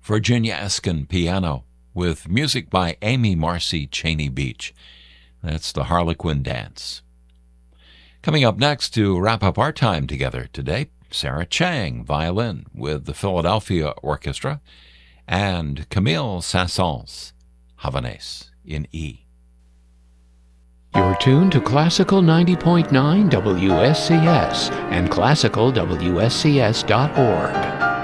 Virginia Eskin piano, with music by Amy Marcy Cheney Beach. That's the Harlequin Dance. Coming up next to wrap up our time together today, Sarah Chang, violin with the Philadelphia Orchestra, and Camille Saint-Saëns, Havanaise in E. You're tuned to Classical 90.9 WSCS and classicalwscs.org.